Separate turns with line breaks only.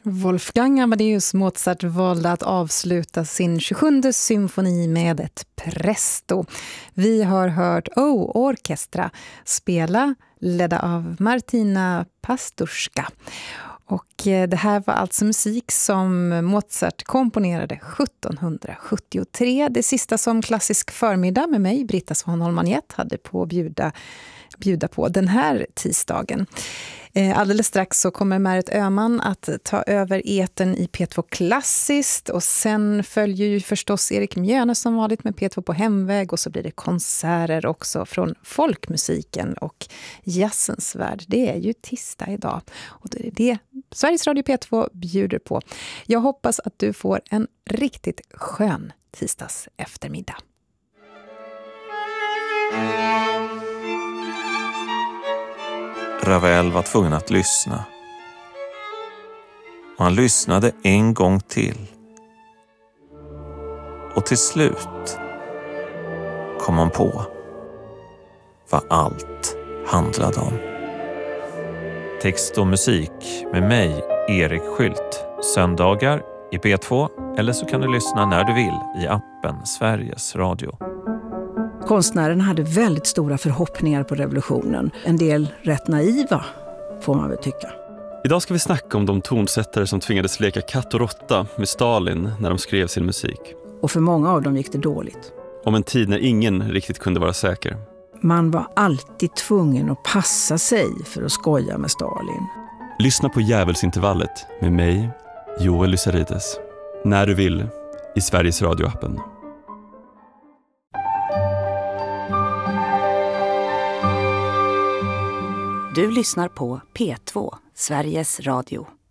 Wolfgang Amadeus Mozart valde att avsluta sin 27:e symfoni med ett presto. Vi har hört Orchestra spela, ledda av Martina Pastorska. Och det här var alltså musik som Mozart komponerade 1773. Det sista som Klassisk förmiddag med mig, Britta Svanholm-Manjet, hade på bjuda på den här tisdagen. Alldeles strax så kommer Märit Öhman att ta över etern i P2 Klassiskt, och sen följer ju förstås Erik Mjöne som vanligt med P2 på hemväg, och så blir det konserter också från folkmusiken och jazzens värld. Det är ju tisdag idag, och det är det Sveriges Radio P2 bjuder på. Jag hoppas att du får en riktigt skön tisdags eftermiddag.
Ravel var tvungen att lyssna. Och han lyssnade en gång till. Och till slut kom han på vad allt handlade om. Text och musik med mig, Erik Skylt. Söndagar i P2, eller så kan du lyssna när du vill i appen Sveriges Radio.
Konstnären hade väldigt stora förhoppningar på revolutionen. En del rätt naiva, får man väl tycka.
Idag ska vi snacka om de tonsättare som tvingades leka katt och råtta med Stalin när de skrev sin musik.
Och för många av dem gick det dåligt.
Om en tid när ingen riktigt kunde vara säker.
Man var alltid tvungen att passa sig för att skoja med Stalin.
Lyssna på Djävulsintervallet med mig, Joel Lysarides. När du vill, i Sveriges Radio-appen.
Du lyssnar på P2, Sveriges Radio.